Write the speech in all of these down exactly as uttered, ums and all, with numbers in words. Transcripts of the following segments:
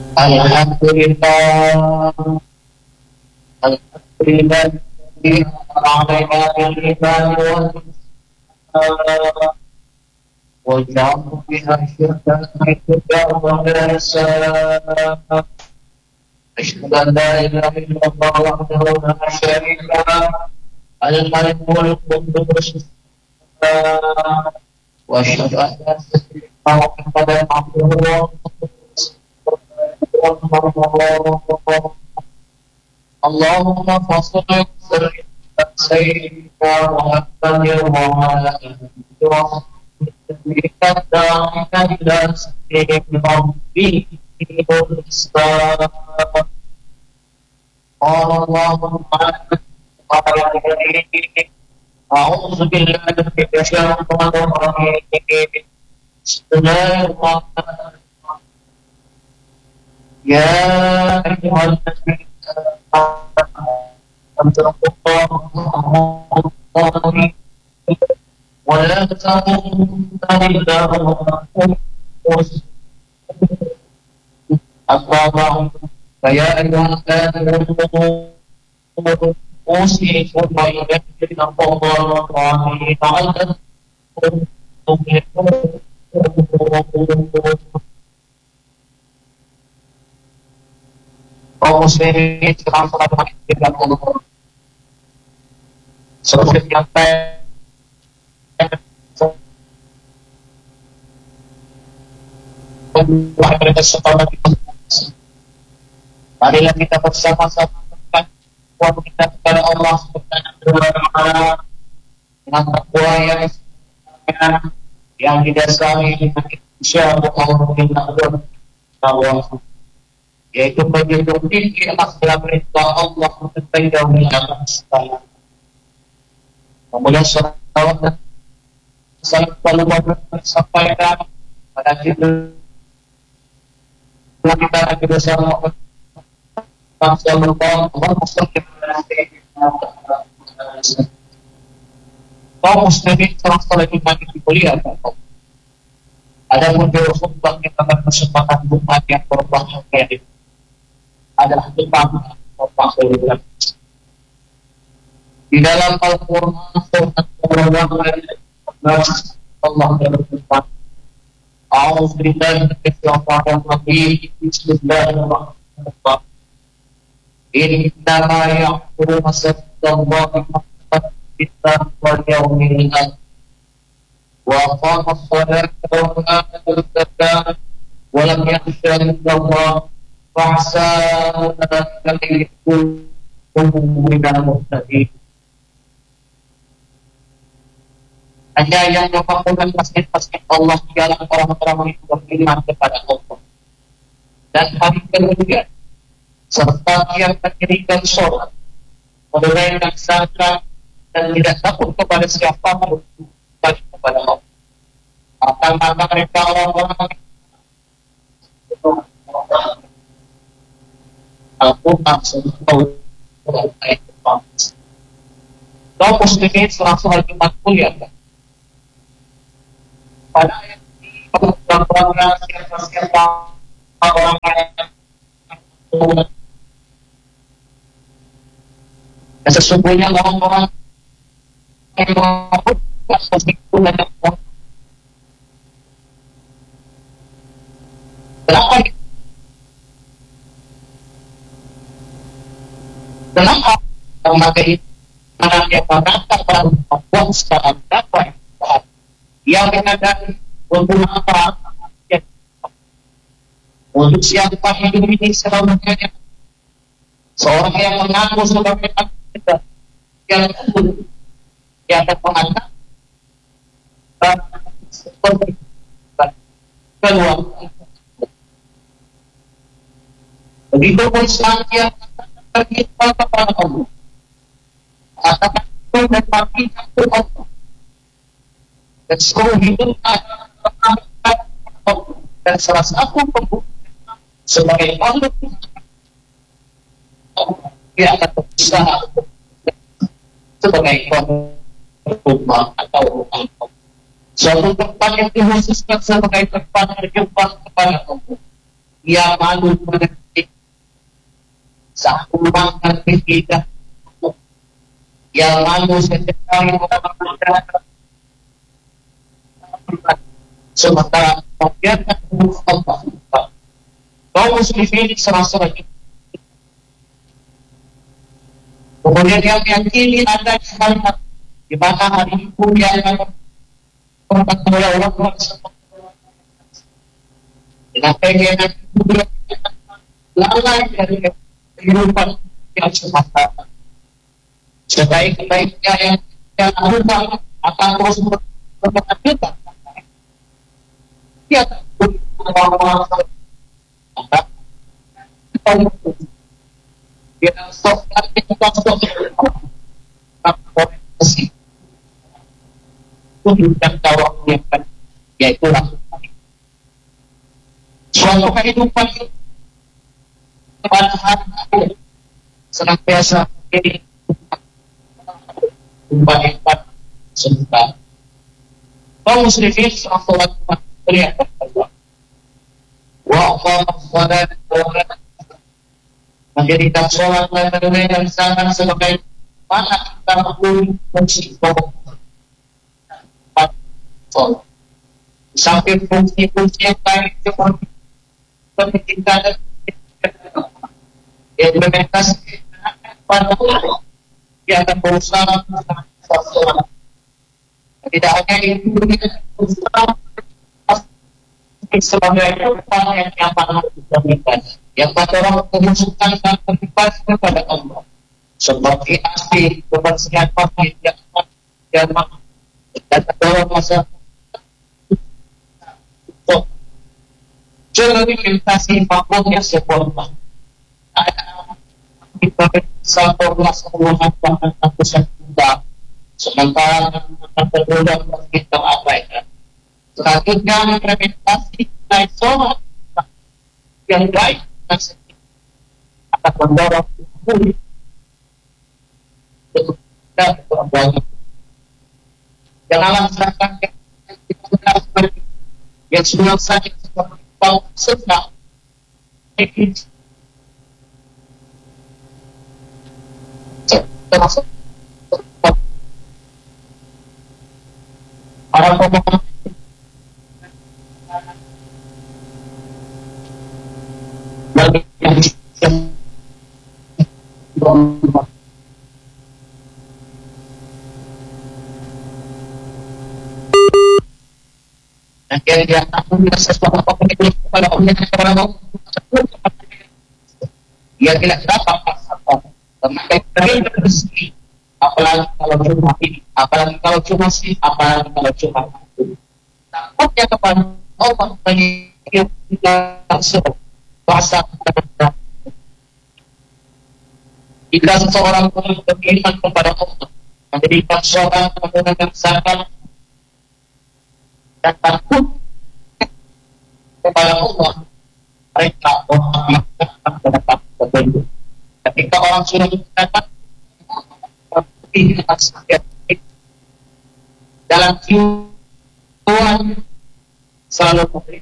Alhamdulillah, Alhamdulillah, علينا بالإيمان والإسلام وجعلنا بها شركا حيث جعلنا السلام. أشهد أن لا إله إلا الله وحده لا شريك له الملك القدوس السلام وأشهد أن سيدنا محمدا عبده ورسوله. اللهم فصل وسلم على سيدنا محمد وعلى آله وصحبه الداعين إلى سبيل ربه والإسلام. قال الله تعالى: أعوذ بالله من الشيطان الرجيم. بسم الله الرحمن الرحيم. يا أيها الذين اتقوا الله ولا تموتن إلا وأنتم مسلمون. فيا أيها الناس أوصيكم بين الله وطاعته لعلكم تفلحون. kaum muslimin sekarang salat menghidupkan Allah seperti yang marilah kita bersama-sama mengucapkan kita kepada Allah Subhanahu wa taala dengan takwa yang yang didasari dengan insyaallah Allah, yaitu menjunjung tinggi akhlak perintah Allah tentang jauhnya sekalian. Kemudian salawat dan salam sampaikan pada kita kita lagi bersama bangsa Allah muslim kaum muslimin seorang salat iman dimuliakan. Adapun di khutbah kita akan kesempatan Jumat yang berbahagia ini adalah tentang pengorbanan. Di dalam Al-Quran surat Allah berfirman, A'udzu billahi minasyaitonir rajim. Bismillahirrahmanirrahim. Innama ya'muru masjidallahi man-amana wal yawmil akhir wa aqama as-salata wa ata az-zakata wa lam yakhsha illa Allah fa'asa ulaika minal muhtadin. Hanya yang membangun masjid-masjid Allah ialah orang-orang yang beriman kepada Allah dan hari kemudian, serta yang mendirikan sholat, menunaikan zakat dan tidak takut kepada siapapun kepada Allah. Maka mereka orang-orang aku maksud tahu kaum muslimin selangsung hal Jumat mulia. Pada ayat ini orang-orang siapa-siapa orang yang sesungguhnya orang-orang yang mengaku positif dan kenapa kenapa maka itu mana dia mengatakan baru membuat secara apa yang mengatakan untuk apa untuk siapa hidup ini selamanya. Seorang yang mengaku sebagai kita yang yang mengatakan seperti keluar begitu pun yang kita kepada Allah katakan dan mati itu Allah dan seluruh hidup dan salah satu pembuktian sebagai makhluk dia akan berusaha sebagai rumah atau rumah suatu tempat yang dikhususkan sebagai tempat berjumpa kepada Allah. ia malu menanti sakumang dan tidak ia malu sekali orang sementara membiarkan Allah. Kaum muslimin serasa lagi. Kemudian yang meyakini ada hal di mana hari itu yang tempat oleh orang dengan pengen lalai dari kehidupan yang semata. Sebaik-baiknya yang yang berubah akan terus berlanjut. Dia dia sok kita sok komunikasi itu yang tahu yang yaitu suatu kehidupan kebahagiaan senantiasa ini umpan-umpan sebentar. Kaum muslimin sallallahu alaihi wasallam wa aqama salat menjadikan sholat dan sangat sebagai mana kita perlu fungsi pokok sholat. Sampai fungsi-fungsi yang lain seperti pendidikan dan implementasi pada dia akan berusaha sholat. Tidak hanya itu, berusaha sebagai upah yang nyaman diberikan. Yang pada orang mengusulkan dan beribadah kepada Allah seperti asli kebersihan pasti yang jamak dan dalam masa jadi implementasi makhluknya sempurna. Kita satu belas puluhan bahkan ratusan juta sementara terbudak kita abaikan. Selanjutnya implementasi naik sholat yang baik akan mendorong pulih dan berbanyak. Janganlah serahkan yang sudah saja seperti bau sedang termasuk para pemohon bagi yang dan dia akan sesuatu pemilik kepada orang kepada orang dia tidak dapat apa karena rezeki apalagi kalau cuma ini apalagi kalau cuma sih apalagi kalau cuma itu takutnya kepada Allah yang tidak langsung bahasa jika seseorang beriman kepada Allah mendirikan sholat menggunakan zakat dan takut kepada Allah mereka orang akan mendapat petunjuk. Ketika orang sudah mendapat tidak sakit dalam Tuhan selalu memberi.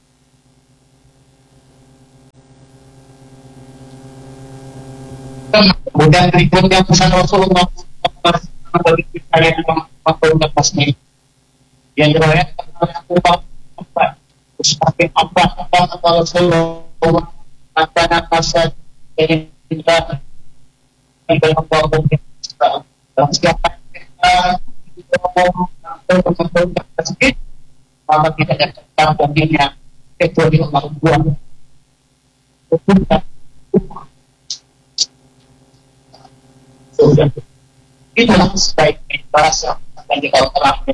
Kemudian berikutnya pesan Rasulullah bagi kita yang melakukan pasnya yang diriwayatkan oleh Abu Bakar sebagai apa apa kalau Rasulullah akan masa yang kita dalam bahwa dalam siapa kita melakukan tersebut maka kita akan mempunyai kecuali Allah buat itulah sebaiknya bahasa yang dikatakan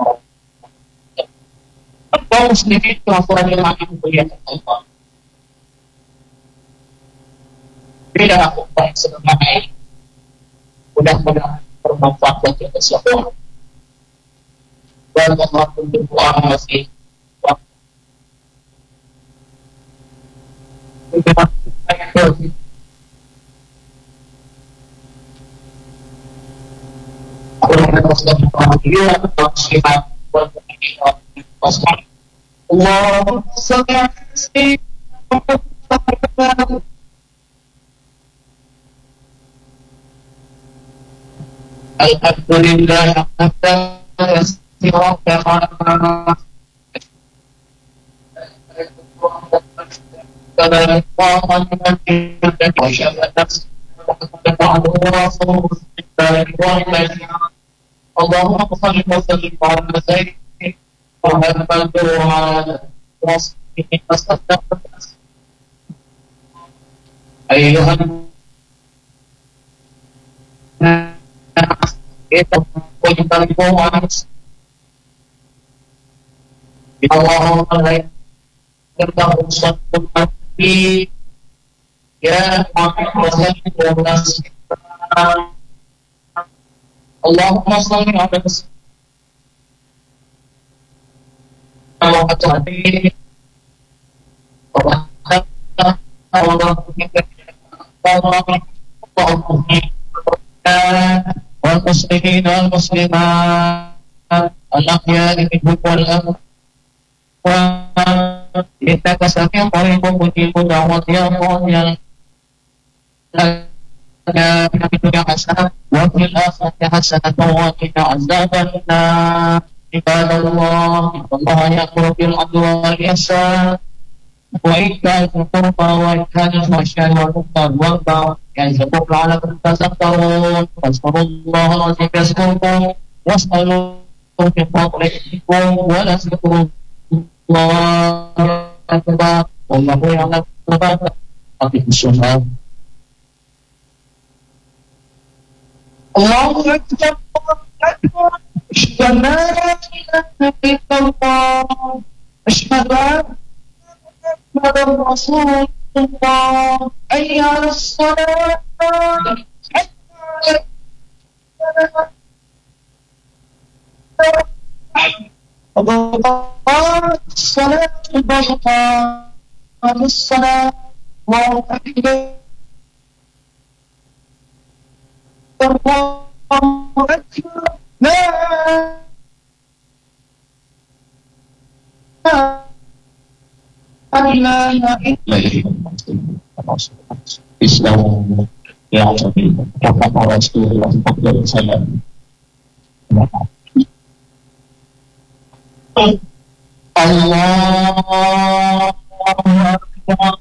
kaum muslimin kelakuan yang makin mulia Allah. Tidak aku baik sebenarnya mudah-mudahan bermanfaat bagi kita semua. Wallahu a'lam masih. Allah Alhamdulillah hatta yasira kama Allahumma salli wa sallim ala sayyidina Muhammad wa ala alihi wa sahbihi ayyuhan itu pointan points Allahumma la ilaha illa ya Muhammad wa Allahumma salli ala Muhammad والمسلمين والمسلمات الأحياء منهم والأموات إنك سميع قريب مجيب دعوة يا الله يا لنا في الدنيا حسنة وفي الآخرة حسنة وقنا عذاب النار عباد الله إن الله يأمر بالعدل والإحسان وإيتاء ذي القربى وإنكار الفحشاء والمنكر والبغي يعظكم لعلكم تذكرون فاذكروا الله العظيم يذكركم واسألوه من فضله ولذكر الله أكبر والله يعلم ما تفعلون الصلاة الله أكبر أكبر أشهد أن لا إله إلا الله أشهد أن محمد رسول الله حي على الصلاة حي على الصلاة الصلاة البيضاء الصلاة الله أكبر الله أكبر لا إله إلا الله إسلام يا عظيم رحمة رسول الله صلى الله عليه وسلم الله أكبر